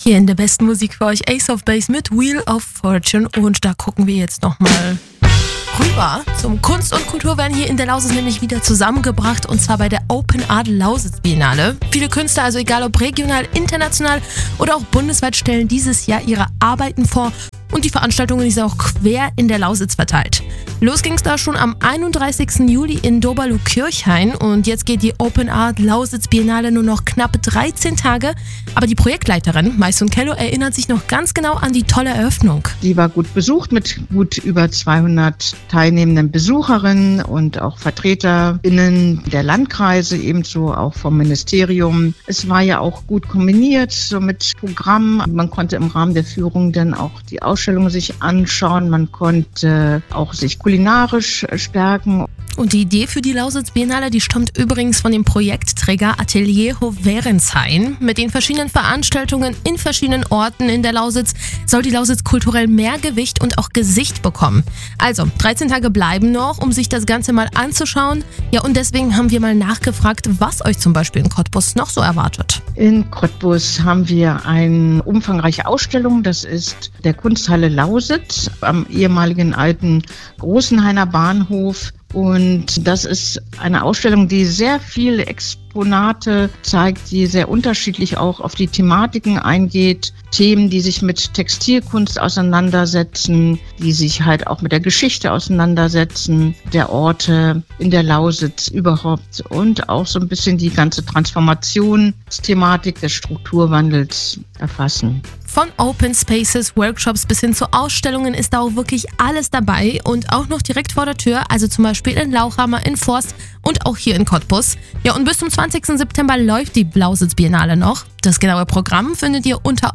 Hier in der besten Musik für euch Ace of Base mit Wheel of Fortune und da gucken wir jetzt nochmal rüber zum Kunst und Kultur werden hier in der Lausitz nämlich wieder zusammengebracht und zwar bei der Open Art Lausitz Biennale. Viele Künstler, also egal ob regional, international oder auch bundesweit, stellen dieses Jahr ihre Arbeiten vor und die Veranstaltung ist auch quer in der Lausitz verteilt. Los ging es da schon am 31. Juli in Doberlu-Kirchhain und jetzt geht die Open Art Lausitz Biennale nur noch knapp 13 Tage. Aber die Projektleiterin Maisun Kello erinnert sich noch ganz genau an die tolle Eröffnung. Die war gut besucht mit gut über 200 teilnehmenden Besucherinnen und auch VertreterInnen der Landkreise, ebenso auch vom Ministerium. Es war ja auch gut kombiniert so mit Programm. Man konnte im Rahmen der Führung dann auch die Ausstellung sich anschauen. Man konnte auch sich kulinarisch stärken. Und die Idee für die Lausitz Biennale, die stammt übrigens von dem Projektträger Atelier Hoverenshain. Mit den verschiedenen Veranstaltungen in verschiedenen Orten in der Lausitz soll die Lausitz kulturell mehr Gewicht und auch Gesicht bekommen. Also 13 Tage bleiben noch, um sich das Ganze mal anzuschauen. Ja, und deswegen haben wir mal nachgefragt, was euch zum Beispiel in Cottbus noch so erwartet. In Cottbus haben wir eine umfangreiche Ausstellung. Das ist der Kunsthalle Lausitz am ehemaligen alten Großenhainer Bahnhof. Und das ist eine Ausstellung, die sehr viele Exponate zeigt, die sehr unterschiedlich auch auf die Thematiken eingeht. Themen, die sich mit Textilkunst auseinandersetzen, die sich halt auch mit der Geschichte auseinandersetzen, der Orte in der Lausitz überhaupt und auch so ein bisschen die ganze Transformationsthematik des Strukturwandels erfassen. Von Open Spaces, Workshops bis hin zu Ausstellungen ist da auch wirklich alles dabei und auch noch direkt vor der Tür, also zum Beispiel in Lauchhammer, in Forst und auch hier in Cottbus. Ja, und bis zum 20. September läuft die Lausitz Biennale noch. Das genaue Programm findet ihr unter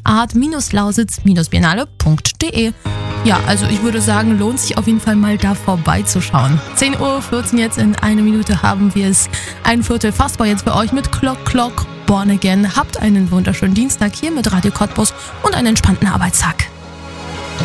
openart-lausitz-biennale.de. Ja, also ich würde sagen, lohnt sich auf jeden Fall mal da vorbeizuschauen. 10:14 Uhr jetzt, in einer Minute haben wir es. Ein Viertel Fastball jetzt für euch mit Clock Born Again. Habt einen wunderschönen Dienstag hier mit Radio Cottbus und einen entspannten Arbeitstag.